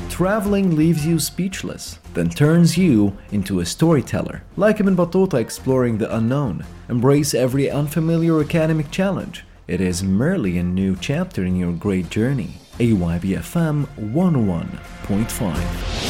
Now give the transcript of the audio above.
Traveling leaves you speechless, then turns you into a storyteller. Like Ibn Battuta exploring the unknown, embrace every unfamiliar academic challenge. It is merely a new chapter in your great journey. AYBFM 101.5